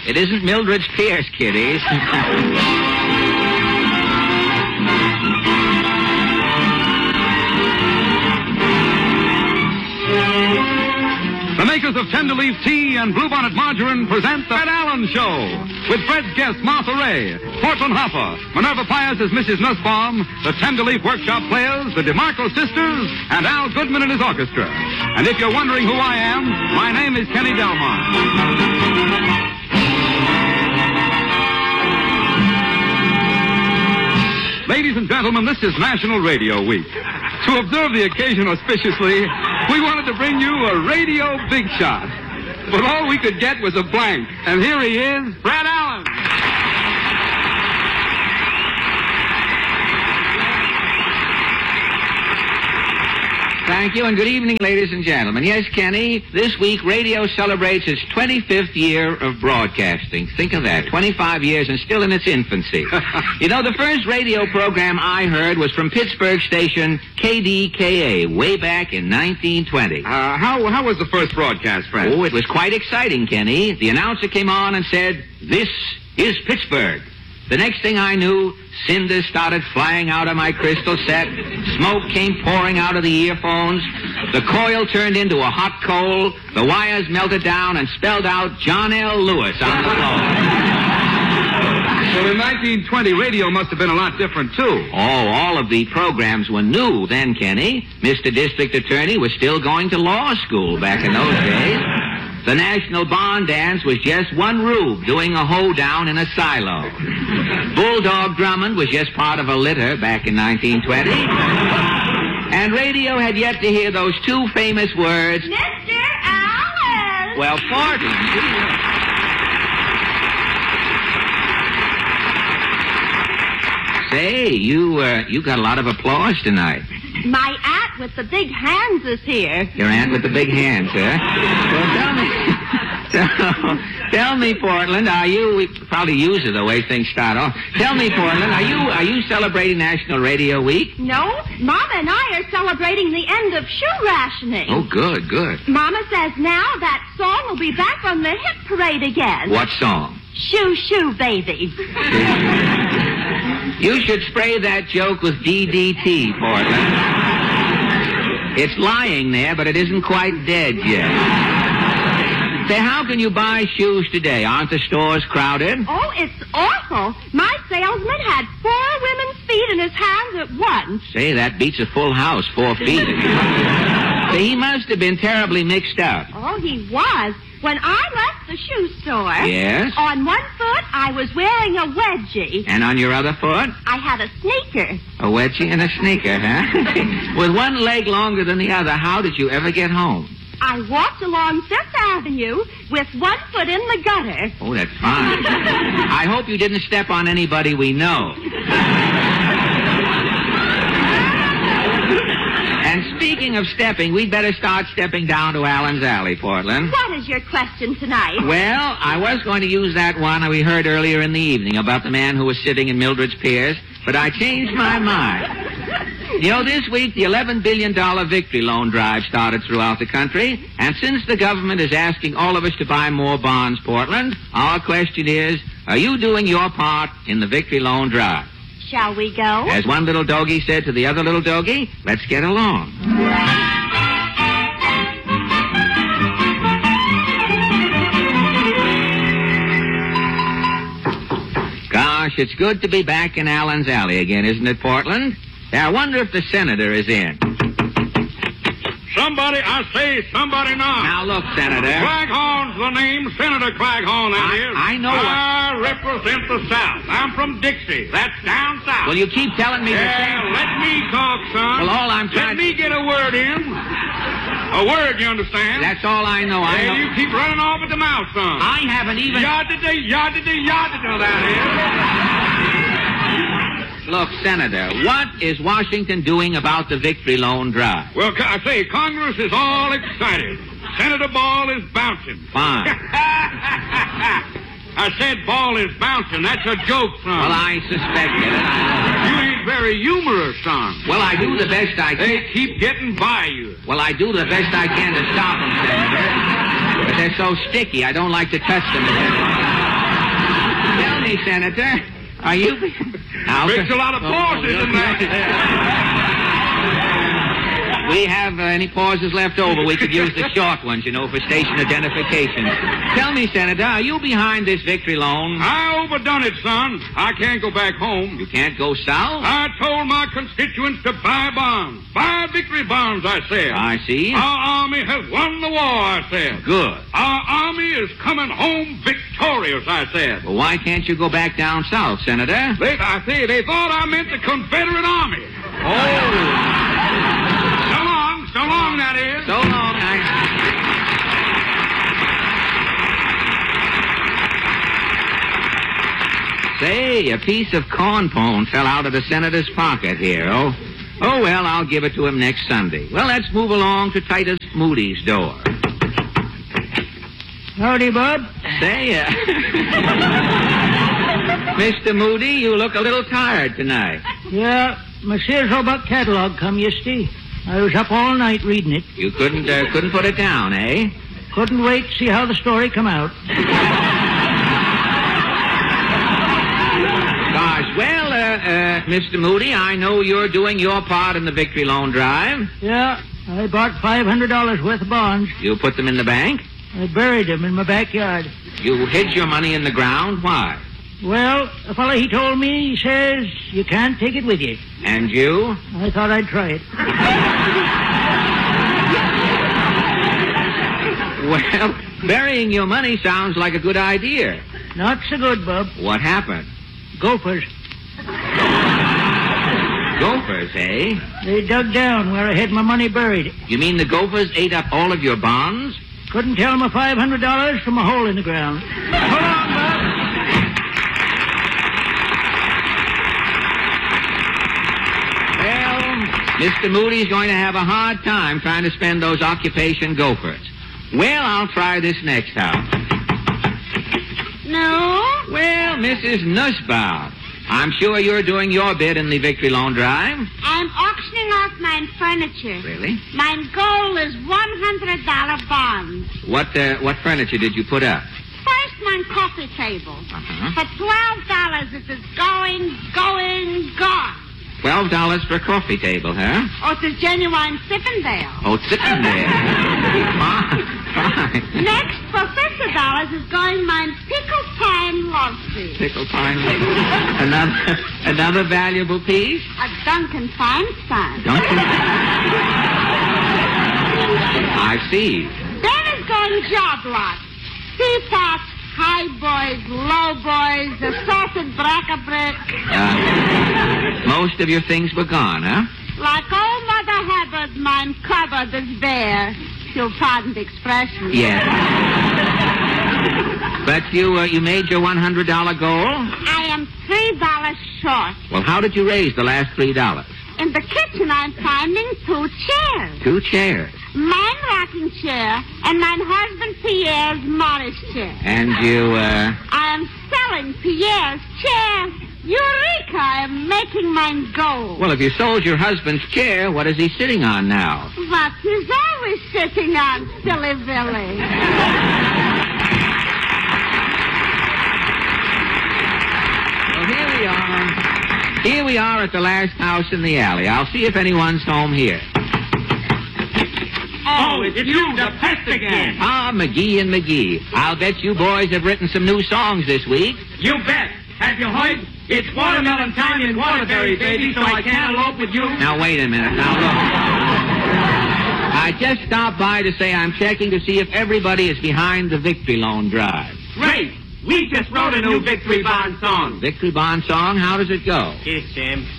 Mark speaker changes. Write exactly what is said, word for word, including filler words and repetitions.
Speaker 1: It isn't Mildred's Pierce, kiddies.
Speaker 2: The makers of Tenderleaf Tea and Bluebonnet Margarine present The Fred Allen Show. With Fred's guests Martha Ray, Portland Hopper, Minerva Pius as Missus Nussbaum, the Tenderleaf Workshop Players, the DeMarco Sisters, and Al Goodman and his orchestra. And if you're wondering who I am, my name is Kenny Delmont. Ladies and gentlemen, this is National Radio Week. To observe the occasion auspiciously, we wanted to bring you a radio big shot. But all we could get was a blank. And here he is, Fred Allen.
Speaker 1: Thank you, and good evening, ladies and gentlemen. Yes, Kenny, this week radio celebrates its twenty-fifth year of broadcasting. Think of that, twenty-five years and still in its infancy. You know, the first radio program I heard was from Pittsburgh station K D K A, way back in nineteen twenty.
Speaker 2: Uh, how, how was the first broadcast, Fred?
Speaker 1: Oh, it was quite exciting, Kenny. The announcer came on and said, "This is Pittsburgh." The next thing I knew, cinders started flying out of my crystal set, smoke came pouring out of the earphones, the coil turned into a hot coal, the wires melted down and spelled out John L. Lewis on the floor.
Speaker 2: So in nineteen twenty, radio must have been a lot different, too.
Speaker 1: Oh, all of the programs were new then, Kenny. Mister District Attorney was still going to law school back in those days. The National Barn Dance was just one rube doing a hoedown in a silo. Bulldog Drummond was just part of a litter back in nineteen twenty. And radio had yet to hear those two famous words,
Speaker 3: Mister Allen!
Speaker 1: Well, pardon. Say, you, uh, you got a lot of applause tonight.
Speaker 3: My aunt with the big hands is here.
Speaker 1: Your aunt with the big hands, huh? Well, tell me, tell, tell me, Portland, are you? We probably use it the way things start off. Tell me, Portland, are you are you celebrating National Radio Week?
Speaker 3: No, Mama and I are celebrating the end of shoe rationing.
Speaker 1: Oh, good, good.
Speaker 3: Mama says now that song will be back on the hit parade again.
Speaker 1: What song?
Speaker 3: Shoo Shoo Baby.
Speaker 1: You should spray that joke with D D T, Portland. It's lying there, but it isn't quite dead yet. Say, how can you buy shoes today? Aren't the stores crowded?
Speaker 3: Oh, it's awful. My salesman had four women's feet in his hands at once.
Speaker 1: Say, that beats a full house, four feet. Say, he must have been terribly mixed up.
Speaker 3: Oh, he was. When I left the shoe store,
Speaker 1: yes,
Speaker 3: on one foot I was wearing a wedgie.
Speaker 1: And on your other foot?
Speaker 3: I had a sneaker.
Speaker 1: A wedgie and a sneaker, huh? With one leg longer than the other, how did you ever get home?
Speaker 3: I walked along Fifth Avenue with one foot in the gutter.
Speaker 1: Oh, that's fine. I hope you didn't step on anybody we know. And speaking of stepping, we'd better start stepping down to Allen's Alley, Portland.
Speaker 3: What is your question tonight?
Speaker 1: Well, I was going to use that one we heard earlier in the evening about the man who was sitting in Mildred's Pierce, but I changed my mind. You know, this week the eleven billion dollars Victory Loan Drive started throughout the country, and since the government is asking all of us to buy more bonds, Portland, our question is, are you doing your part in the Victory Loan Drive?
Speaker 3: Shall we go?
Speaker 1: As one little doggy said to the other little doggy, let's get along. Gosh, it's good to be back in Allen's Alley again, isn't it, Portland? I wonder if the senator is in.
Speaker 2: Somebody, I say somebody not.
Speaker 1: Now look, Senator.
Speaker 2: Claghorn's the name, Senator Claghorn, that
Speaker 1: I,
Speaker 2: is.
Speaker 1: I know what...
Speaker 2: I represent the South. I'm from Dixie. That's down south.
Speaker 1: Well, you keep telling me
Speaker 2: yeah,
Speaker 1: the same...
Speaker 2: let me talk, son.
Speaker 1: Well, all I'm trying...
Speaker 2: Let me get a word in. A word, you understand?
Speaker 1: That's all I know. I
Speaker 2: yeah,
Speaker 1: know...
Speaker 2: you keep running off at the mouth, son.
Speaker 1: I haven't even...
Speaker 2: Yada-da, yada-da, yada-da, that is.
Speaker 1: Look, Senator, what is Washington doing about the Victory Loan Drive?
Speaker 2: Well, I say, Congress is all excited. Senator Ball is bouncing.
Speaker 1: Fine.
Speaker 2: I said Ball is bouncing. That's a joke, son.
Speaker 1: Well, I suspected it.
Speaker 2: You ain't very humorous, son.
Speaker 1: Well, I do the best I can.
Speaker 2: They keep getting by you.
Speaker 1: Well, I do the best I can to stop them, Senator. But they're so sticky, I don't like to touch them. Tell me, Senator, are you... Now,
Speaker 2: Makes a lot of pauses in that.
Speaker 1: We have uh, any pauses left over? We could use the short ones, you know, for station identification. Tell me, Senator, are you behind this victory loan?
Speaker 2: I overdone it, son. I can't go back home.
Speaker 1: You can't go south?
Speaker 2: I told my constituents to buy bonds. Buy victory bonds, I said.
Speaker 1: I see.
Speaker 2: Our army has won the war, I said.
Speaker 1: Good.
Speaker 2: Our army is coming home victorious, I said.
Speaker 1: Well, why can't you go back down south, Senator?
Speaker 2: They, I say, they thought I meant the Confederate Army.
Speaker 1: Oh.
Speaker 2: So long, so long, that is.
Speaker 1: So long, I... Say, a piece of corn pone fell out of the senator's pocket here. Oh, oh well, I'll give it to him next Sunday. Well, let's move along to Titus Moody's door.
Speaker 4: Howdy, Bob.
Speaker 1: Say, uh... Mister Moody, you look a little tired tonight.
Speaker 4: Yeah, my Sears Roebuck catalog come yesterday. I was up all night reading it.
Speaker 1: You couldn't, uh, couldn't put it down, eh?
Speaker 4: Couldn't wait to see how the story come out.
Speaker 1: Gosh, well, uh, uh, Mister Moody, I know you're doing your part in the victory loan drive.
Speaker 4: Yeah, I bought five hundred dollars worth of bonds.
Speaker 1: You put them in the bank?
Speaker 4: I buried them in my backyard.
Speaker 1: You hid your money in the ground? Why?
Speaker 4: Well, a fellow, he told me, he says, you can't take it with you.
Speaker 1: And you?
Speaker 4: I thought I'd try it.
Speaker 1: Well, burying your money sounds like a good idea.
Speaker 4: Not so good, Bub.
Speaker 1: What happened?
Speaker 4: Gophers.
Speaker 1: Gophers, eh?
Speaker 4: They dug down where I had my money buried.
Speaker 1: You mean the gophers ate up all of your bonds?
Speaker 4: Couldn't tell my five hundred dollars from a hole in the ground. Hold on, Bub.
Speaker 1: Well, Mister Moody's going to have a hard time trying to spend those occupation gophers. Well, I'll try this next house.
Speaker 3: No?
Speaker 1: Well, Missus Nussbaum, I'm sure you're doing your bit in the victory loan drive.
Speaker 3: I'm auctioning off mine furniture.
Speaker 1: Really?
Speaker 3: Mine goal is one hundred dollar bonds.
Speaker 1: What uh, what furniture did you put up?
Speaker 3: First, mine coffee table.
Speaker 1: Uh-huh.
Speaker 3: For twelve dollars, it is going, going, gone.
Speaker 1: Twelve dollars for a coffee table, huh?
Speaker 3: Oh, it's a genuine Sippendale.
Speaker 1: Oh, it's sitting there. Fine, fine.
Speaker 3: Next, for fifty dollars is going mine pickle pine love seat.
Speaker 1: Pickle pine. Another another valuable piece.
Speaker 3: A Duncan Feinstein.
Speaker 1: Duncan. I see.
Speaker 3: Then is going job lot. Teapots, high boys, low boys, assorted bric-a-brac.
Speaker 1: Uh, most of your things were gone, huh?
Speaker 3: Like old Mother Hubbard, mine cupboard is bare. You'll pardon the expression.
Speaker 1: Yeah. But you uh, you made your one hundred dollar goal?
Speaker 3: I am three dollars short.
Speaker 1: Well, how did you raise the last three dollars?
Speaker 3: In the kitchen, I'm finding two chairs.
Speaker 1: Two chairs.
Speaker 3: Mine rocking chair and mine husband Pierre's Morris chair.
Speaker 1: And you, uh...
Speaker 3: I am selling Pierre's chair. Eureka! I am making mine go.
Speaker 1: Well, if you sold your husband's chair, what is he sitting on now?
Speaker 3: But he's always sitting on, silly Billy.
Speaker 1: Well, here we are. Here we are at the last house in the alley. I'll see if anyone's home here.
Speaker 5: Oh, it's you, the pest again.
Speaker 1: Ah, McGee and McGee. I'll bet you boys have written some new songs this week.
Speaker 5: You bet. Have you heard? It's watermelon time in Waterbury, baby, so I can't elope with you.
Speaker 1: Now, wait a minute. Now, look. I just stopped by to say I'm checking to see if everybody is behind the victory loan drive.
Speaker 5: Great. We just wrote a new victory bond song.
Speaker 1: Victory bond song? How does it go?
Speaker 5: Here, Sam.